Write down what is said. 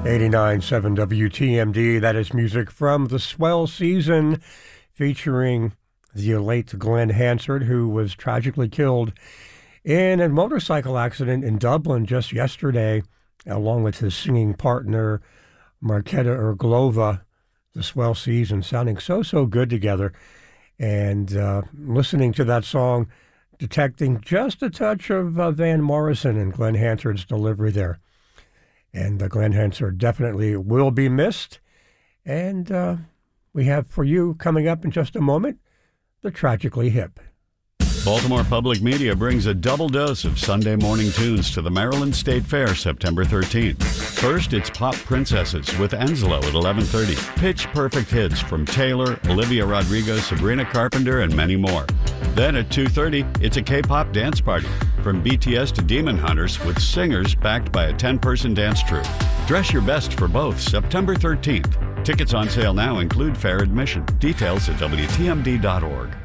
89.7 WTMD. That is music from the Swell Season, featuring the late Glenn Hansard, who was tragically killed in a motorcycle accident in Dublin just yesterday, along with his singing partner, Marketa Irglova. The Swell Season, sounding so good together. And listening to that song, detecting just a touch of Van Morrison and Glenn Hansard's delivery there. And Glenn Hansard definitely will be missed. And we have for you, coming up in just a moment, the Tragically Hip. Baltimore Public Media brings a double dose of Sunday morning tunes to the Maryland State Fair September 13th. First, it's Pop Princesses with Enzlo at 11:30. Pitch perfect hits from Taylor, Olivia Rodrigo, Sabrina Carpenter, and many more. Then at 2:30, it's a K-pop dance party from BTS to Demon Hunters with singers backed by a 10-person dance troupe. Dress your best for both September 13th. Tickets on sale now include fair admission. Details at WTMD.org.